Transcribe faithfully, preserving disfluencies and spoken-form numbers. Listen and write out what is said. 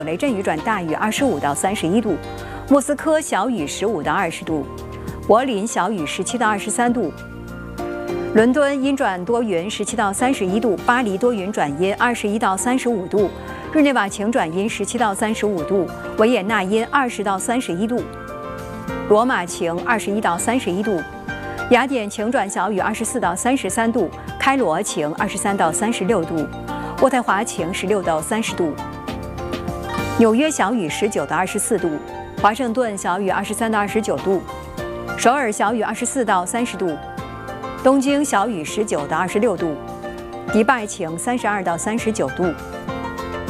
雷阵雨转大雨，二十五到三十一度；莫斯科小雨十五到二十度；柏林小雨十七到二十三度；伦敦阴转多云，十七到三十一度；巴黎多云转阴，二十一到三十五度；日内瓦晴转阴，十七到三十五度；维也纳阴，二十到三十一度；罗马晴，二十一到三十一度；雅典晴转小雨，二十四到三十三度；开罗晴，二十三到三十六度；渥太华晴，十六到三十度。纽约小雨十九到二十四度，华盛顿小雨二十三到二十九度，首尔小雨二十四到三十度，东京小雨十九到二十六度，迪拜晴三十二到三十九度。